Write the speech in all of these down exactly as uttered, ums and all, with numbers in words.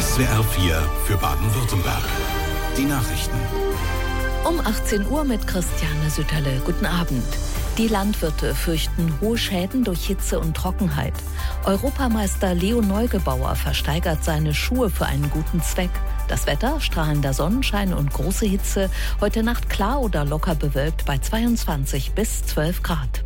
S W R vier für Baden-Württemberg. Die Nachrichten. Um achtzehn Uhr mit Christiane Sütterle. Guten Abend. Die Landwirte fürchten hohe Schäden durch Hitze und Trockenheit. Europameister Leo Neugebauer versteigert seine Schuhe für einen guten Zweck. Das Wetter, strahlender Sonnenschein und große Hitze. Heute Nacht klar oder locker bewölkt bei zweiundzwanzig bis zwölf Grad.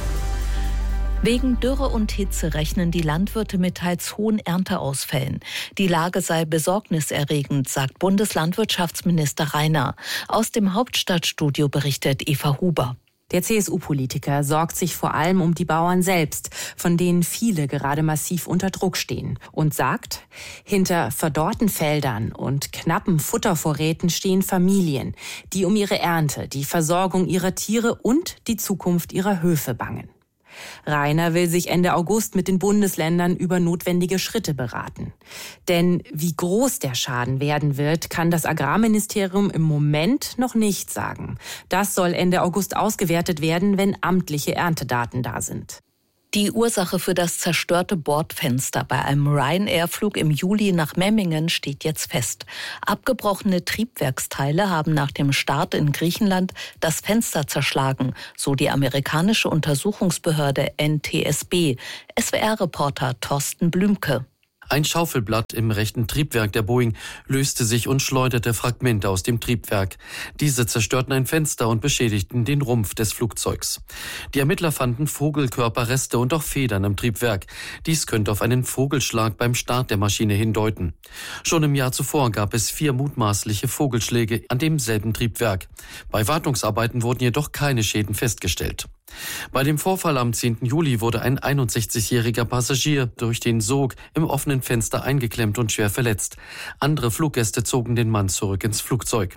Wegen Dürre und Hitze rechnen die Landwirte mit teils hohen Ernteausfällen. Die Lage sei besorgniserregend, sagt Bundeslandwirtschaftsminister Rainer. Aus dem Hauptstadtstudio berichtet Eva Huber. Der C S U-Politiker sorgt sich vor allem um die Bauern selbst, von denen viele gerade massiv unter Druck stehen. Und sagt, hinter verdorrten Feldern und knappen Futtervorräten stehen Familien, die um ihre Ernte, die Versorgung ihrer Tiere und die Zukunft ihrer Höfe bangen. Rainer will sich Ende August mit den Bundesländern über notwendige Schritte beraten. Denn wie groß der Schaden werden wird, kann das Agrarministerium im Moment noch nicht sagen. Das soll Ende August ausgewertet werden, wenn amtliche Erntedaten da sind. Die Ursache für das zerstörte Bordfenster bei einem Ryanair-Flug im Juli nach Memmingen steht jetzt fest. Abgebrochene Triebwerksteile haben nach dem Start in Griechenland das Fenster zerschlagen, so die amerikanische Untersuchungsbehörde N T S B. S W R-Reporter Thorsten Blümke. Ein Schaufelblatt im rechten Triebwerk der Boeing löste sich und schleuderte Fragmente aus dem Triebwerk. Diese zerstörten ein Fenster und beschädigten den Rumpf des Flugzeugs. Die Ermittler fanden Vogelkörperreste und auch Federn am Triebwerk. Dies könnte auf einen Vogelschlag beim Start der Maschine hindeuten. Schon im Jahr zuvor gab es vier mutmaßliche Vogelschläge an demselben Triebwerk. Bei Wartungsarbeiten wurden jedoch keine Schäden festgestellt. Bei dem Vorfall am zehnten Juli wurde ein einundsechzigjähriger Passagier durch den Sog im offenen Fenster eingeklemmt und schwer verletzt. Andere Fluggäste zogen den Mann zurück ins Flugzeug.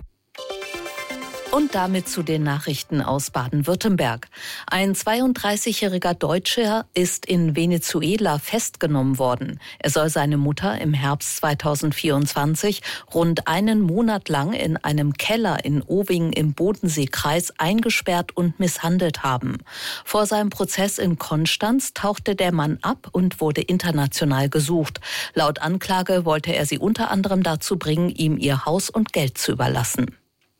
Und damit zu den Nachrichten aus Baden-Württemberg. Ein zweiunddreißigjähriger Deutscher ist in Venezuela festgenommen worden. Er soll seine Mutter im Herbst zweitausendvierundzwanzig rund einen Monat lang in einem Keller in Owing im Bodenseekreis eingesperrt und misshandelt haben. Vor seinem Prozess in Konstanz tauchte der Mann ab und wurde international gesucht. Laut Anklage wollte er sie unter anderem dazu bringen, ihm ihr Haus und Geld zu überlassen.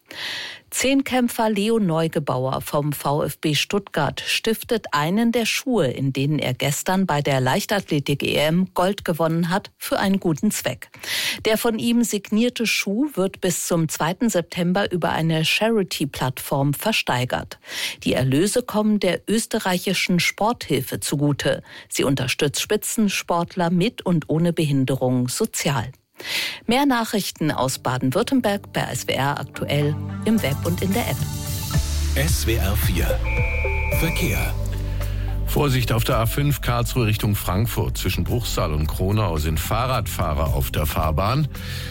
Zehnkämpfer Leo Neugebauer vom VfB Stuttgart stiftet einen der Schuhe, in denen er gestern bei der Leichtathletik-E M Gold gewonnen hat, für einen guten Zweck. Der von ihm signierte Schuh wird bis zum zweiten September über eine Charity-Plattform versteigert. Die Erlöse kommen der österreichischen Sporthilfe zugute. Sie unterstützt Spitzensportler mit und ohne Behinderung sozial. Mehr Nachrichten aus Baden-Württemberg bei S W R aktuell im Web und in der App. S W R vier Verkehr. Vorsicht auf der A fünf Karlsruhe Richtung Frankfurt. Zwischen Bruchsal und Kronau sind Fahrradfahrer auf der Fahrbahn.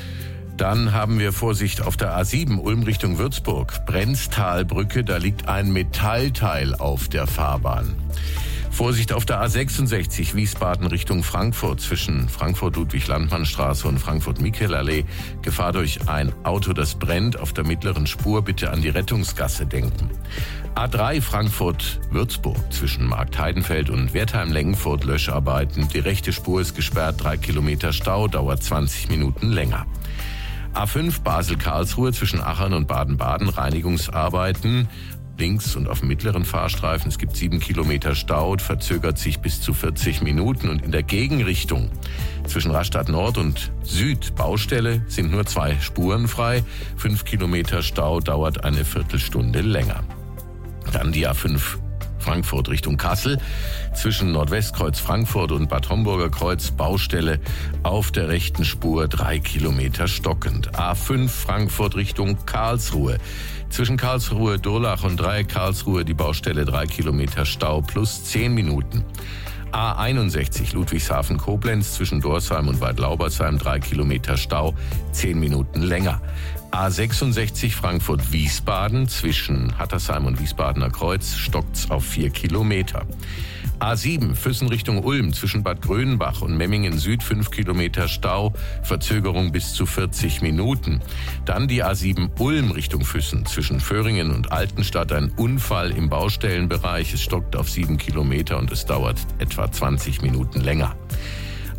Dann haben wir Vorsicht auf der A sieben Ulm Richtung Würzburg. Brenztalbrücke, da liegt ein Metallteil auf der Fahrbahn. Vorsicht auf der A sechsundsechzig Wiesbaden Richtung Frankfurt zwischen Frankfurt-Ludwig-Landmann-Straße und Frankfurt-Michel-Allee. Gefahr durch ein Auto, das brennt. Auf der mittleren Spur bitte an die Rettungsgasse denken. A drei Frankfurt-Würzburg zwischen Marktheidenfeld und Wertheim-Lengenfurt Löscharbeiten. Die rechte Spur ist gesperrt, drei Kilometer Stau, dauert zwanzig Minuten länger. A fünf Basel-Karlsruhe zwischen Achern und Baden-Baden Reinigungsarbeiten. Links und auf dem mittleren Fahrstreifen. Es gibt sieben Kilometer Stau, verzögert sich bis zu vierzig Minuten. Und in der Gegenrichtung zwischen Rastatt Nord und Süd Baustelle sind nur zwei Spuren frei. Fünf Kilometer Stau dauert eine Viertelstunde länger. Dann die A fünf Frankfurt Richtung Kassel. Zwischen Nordwestkreuz Frankfurt und Bad Homburger Kreuz Baustelle auf der rechten Spur drei Kilometer stockend. A fünf Frankfurt Richtung Karlsruhe. Zwischen Karlsruhe, Durlach und Dreieck Karlsruhe die Baustelle drei Kilometer Stau plus zehn Minuten. A einundsechzig Ludwigshafen-Koblenz zwischen Dorsheim und Bad Laubersheim drei Kilometer Stau, zehn Minuten länger. A sechsundsechzig Frankfurt-Wiesbaden zwischen Hattersheim und Wiesbadener Kreuz stockt's auf vier Kilometer. A sieben Füssen Richtung Ulm zwischen Bad Grönbach und Memmingen Süd fünf Kilometer Stau, Verzögerung bis zu vierzig Minuten. Dann die A sieben Ulm Richtung Füssen zwischen Föhringen und Altenstadt ein Unfall im Baustellenbereich. Es stockt auf sieben Kilometer und es dauert etwa zwanzig Minuten länger.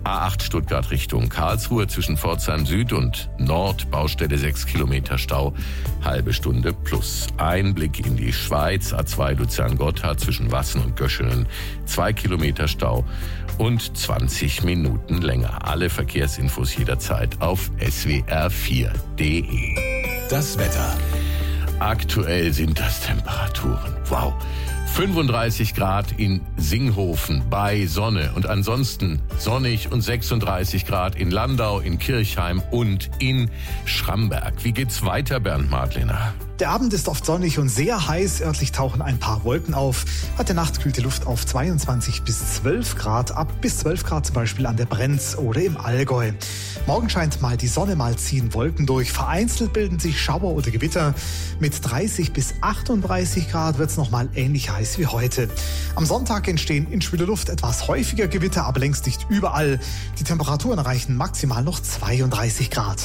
A acht Stuttgart Richtung Karlsruhe zwischen Pforzheim Süd und Nord, Baustelle sechs Kilometer Stau, halbe Stunde plus. Einblick in die Schweiz, A zwei Luzern-Gotthard zwischen Wassen und Göschenen, zwei Kilometer Stau und zwanzig Minuten länger. Alle Verkehrsinfos jederzeit auf s w r vier punkt d e. Das Wetter. Aktuell sind das Temperaturen. Wow. fünfunddreißig Grad in Singhofen bei Sonne und ansonsten sonnig und sechsunddreißig Grad in Landau, in Kirchheim und in Schramberg. Wie geht's weiter, Bernd Madlener? Der Abend ist oft sonnig und sehr heiß. Örtlich tauchen ein paar Wolken auf. Heute Nacht kühlt die Luft auf zweiundzwanzig bis zwölf Grad ab. Bis zwölf Grad zum Beispiel an der Brenz oder im Allgäu. Morgen scheint mal die Sonne, mal ziehen Wolken durch. Vereinzelt bilden sich Schauer oder Gewitter. Mit dreißig bis achtunddreißig Grad wird es nochmal ähnlich heiß wie heute. Am Sonntag entstehen in schwüler Luft etwas häufiger Gewitter, aber längst nicht überall. Die Temperaturen erreichen maximal noch zweiunddreißig Grad.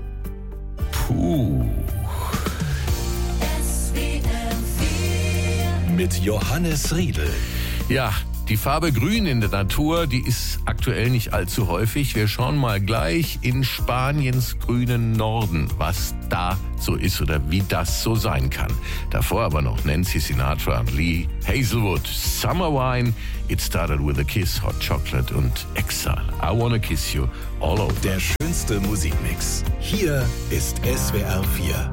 Puh. Mit Johannes Riedel. Ja, die Farbe Grün in der Natur, die ist aktuell nicht allzu häufig. Wir schauen mal gleich in Spaniens grünen Norden, was da so ist oder wie das so sein kann. Davor aber noch Nancy Sinatra und Lee Hazelwood. Summer Wine, It Started With a Kiss, Hot Chocolate und Exile. I Wanna Kiss You All Over. Der schönste Musikmix. Hier ist S W R vier.